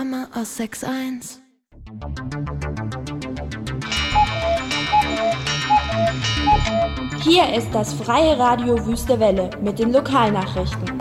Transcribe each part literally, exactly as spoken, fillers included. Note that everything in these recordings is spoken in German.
Dame aus sechs eins. Hier ist das freie Radio Wüste Welle mit den Lokalnachrichten.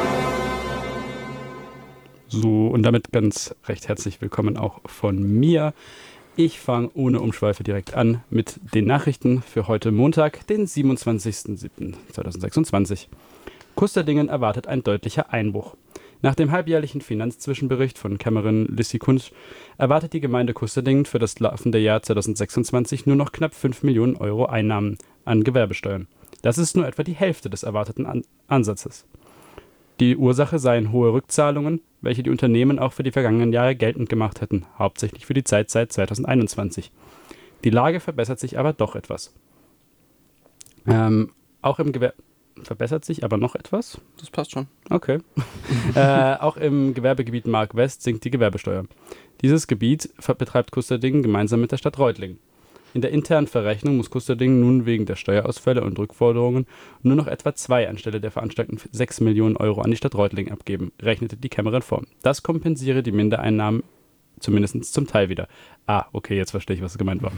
So, und damit ganz recht herzlich willkommen auch von mir. Ich fange ohne Umschweife direkt an mit den Nachrichten für heute Montag, den siebenundzwanzigsten siebten zweitausendsechsundzwanzig. Kusterdingen erwartet ein deutlicher Einbruch. Nach dem halbjährlichen Finanzzwischenbericht von Kämmerin Lissi Kunsch erwartet die Gemeinde Kusterdingen für das laufende Jahr zweitausendsechsundzwanzig nur noch knapp fünf Millionen Euro Einnahmen an Gewerbesteuern. Das ist nur etwa die Hälfte des erwarteten An- Ansatzes. Die Ursache seien hohe Rückzahlungen, welche die Unternehmen auch für die vergangenen Jahre geltend gemacht hätten, hauptsächlich für die Zeit seit zweitausendeinundzwanzig. Die Lage verbessert sich aber doch etwas. Ähm, auch im Gewerbe... Verbessert sich aber noch etwas? Das passt schon. Okay. äh, auch im Gewerbegebiet Mark West sinkt die Gewerbesteuer. Dieses Gebiet betreibt Kusterdingen gemeinsam mit der Stadt Reutlingen. In der internen Verrechnung muss Kusterdingen nun wegen der Steuerausfälle und Rückforderungen nur noch etwa zwei anstelle der veranschlagten sechs Millionen Euro an die Stadt Reutlingen abgeben, rechnete die Kämmerin vor. Das kompensiere die Mindereinnahmen zumindest zum Teil wieder. Ah, okay, jetzt verstehe ich, was gemeint war.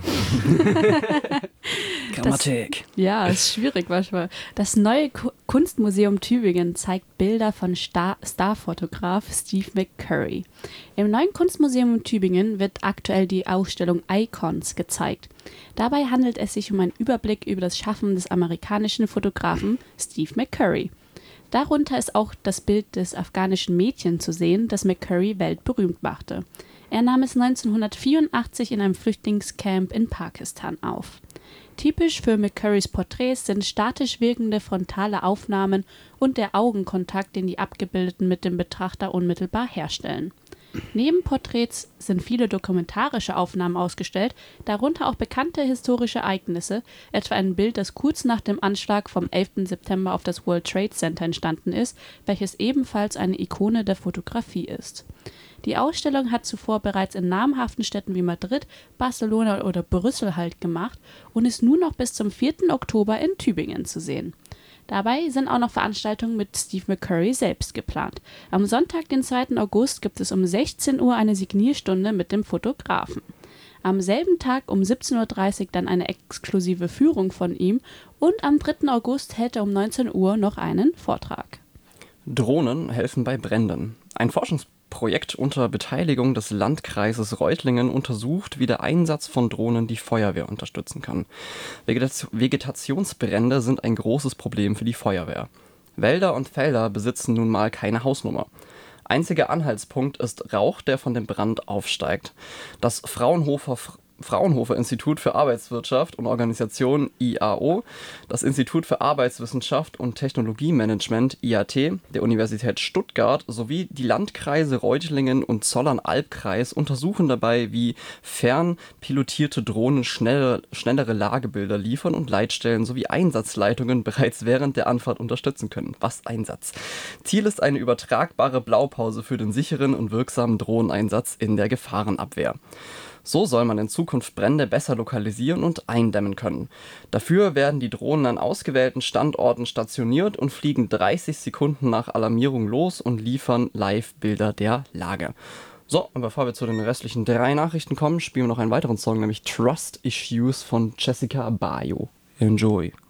Grammatik. Das, ja, ist schwierig manchmal. Das neue Ku- Kunstmuseum Tübingen zeigt Bilder von Star- Starfotograf Steve McCurry. Im neuen Kunstmuseum Tübingen wird aktuell die Ausstellung Icons gezeigt. Dabei handelt es sich um einen Überblick über das Schaffen des amerikanischen Fotografen Steve McCurry. Darunter ist auch das Bild des afghanischen Mädchens zu sehen, das McCurry weltberühmt machte. Er nahm es neunzehnhundertvierundachtzig in einem Flüchtlingscamp in Pakistan auf. Typisch für McCurrys Porträts sind statisch wirkende frontale Aufnahmen und der Augenkontakt, den die Abgebildeten mit dem Betrachter unmittelbar herstellen. Neben Porträts sind viele dokumentarische Aufnahmen ausgestellt, darunter auch bekannte historische Ereignisse, etwa ein Bild, das kurz nach dem Anschlag vom elften September auf das World Trade Center entstanden ist, welches ebenfalls eine Ikone der Fotografie ist. Die Ausstellung hat zuvor bereits in namhaften Städten wie Madrid, Barcelona oder Brüssel Halt gemacht und ist nun noch bis zum vierten Oktober in Tübingen zu sehen. Dabei sind auch noch Veranstaltungen mit Steve McCurry selbst geplant. Am Sonntag, den zweiten August, gibt es um sechzehn Uhr eine Signierstunde mit dem Fotografen. Am selben Tag um siebzehn Uhr dreißig dann eine exklusive Führung von ihm und am dritten August hält er um neunzehn Uhr noch einen Vortrag. Drohnen helfen bei Bränden. Ein Forschungsprojekt unter Beteiligung des Landkreises Reutlingen untersucht, wie der Einsatz von Drohnen die Feuerwehr unterstützen kann. Vegetation- Vegetationsbrände sind ein großes Problem für die Feuerwehr. Wälder und Felder besitzen nun mal keine Hausnummer. Einziger Anhaltspunkt ist Rauch, der von dem Brand aufsteigt. Das Fraunhofer Fraunhofer Institut für Arbeitswirtschaft und Organisation I A O, das Institut für Arbeitswissenschaft und Technologiemanagement I A T der Universität Stuttgart sowie die Landkreise Reutlingen und Zollern-Albkreis untersuchen dabei, wie fernpilotierte Drohnen schnellere, schnellere Lagebilder liefern und Leitstellen sowie Einsatzleitungen bereits während der Anfahrt unterstützen können. Was Einsatz! Ziel ist eine übertragbare Blaupause für den sicheren und wirksamen Drohneneinsatz in der Gefahrenabwehr. So soll man in Zukunft Brände besser lokalisieren und eindämmen können. Dafür werden die Drohnen an ausgewählten Standorten stationiert und fliegen dreißig Sekunden nach Alarmierung los und liefern Live-Bilder der Lage. So, und bevor wir zu den restlichen drei Nachrichten kommen, spielen wir noch einen weiteren Song, nämlich Trust Issues von Jessica Bayo. Enjoy!